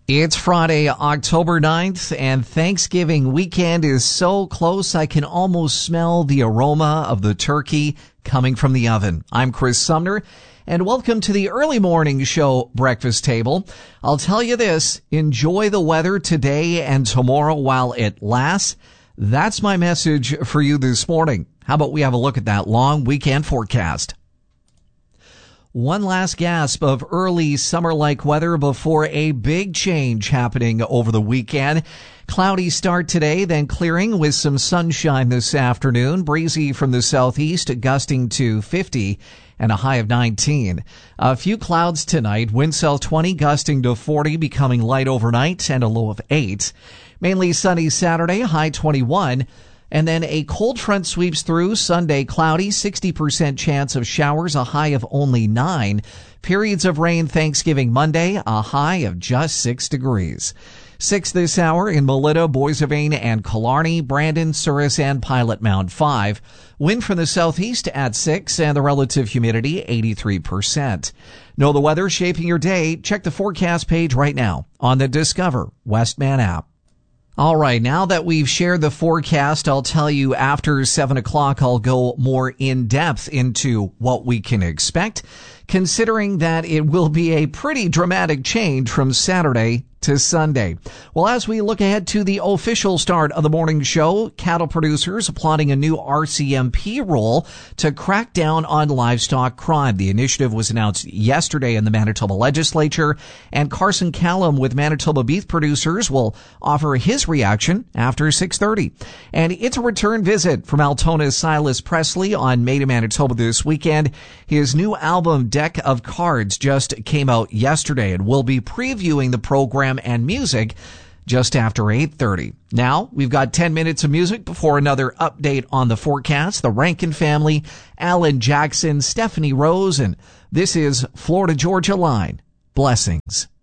It's Friday, October 9th, and Thanksgiving weekend is so close I can almost smell the aroma of the turkey coming from the oven. I'm Chris Sumner, and welcome to the early morning show Breakfast Table. I'll tell you this, enjoy the weather today and tomorrow while it lasts. That's my message for you this morning. How about we have a look at that long weekend forecast? One last gasp of early summer-like weather before a big change happening over the weekend. Cloudy start today, then clearing with some sunshine this afternoon. Breezy from the southeast, gusting to 50 and a high of 19. A few clouds tonight. Wind south 20, gusting to 40, becoming light overnight and a low of 8. Mainly sunny Saturday, high 21. And then a cold front sweeps through. Sunday, cloudy, 60% chance of showers, a high of only 9. Periods of rain Thanksgiving Monday, a high of just 6 degrees. 6 this hour in Melita, Boissevain, and Killarney, Brandon, Souris, and Pilot Mound 5. Wind from the southeast at 6, and the relative humidity 83%. Know the weather shaping your day? Check the forecast page right now on the Discover Westman app. All right, now that we've shared the forecast, I'll tell you after 7 o'clock, I'll go more in depth into what we can expect, considering that it will be a pretty dramatic change from Saturday to Sunday. Well, as we look ahead to the official start of the morning show, cattle producers applauding a new RCMP rule to crack down on livestock crime. The initiative was announced yesterday in the Manitoba legislature, and Carson Callum with Manitoba Beef Producers will offer his reaction after 6:30. And it's a return visit from Altona's Silas Presley on Made in Manitoba this weekend. His new album, Deck of Cards, just came out yesterday, and we'll be previewing the program and music just after 8:30. Now, we've got 10 minutes of music before another update on the forecast. The Rankin family, Alan Jackson, Stephanie Rose, and this is Florida Georgia Line. Blessings.